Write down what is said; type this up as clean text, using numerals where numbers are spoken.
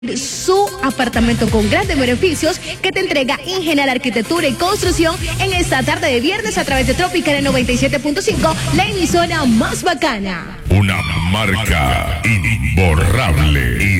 su apartamento con grandes beneficios que te entrega Ingenial Arquitectura y Construcción en esta tarde de viernes a través de Tropical 97.5, la emisora más bacana. Una marca imborrable y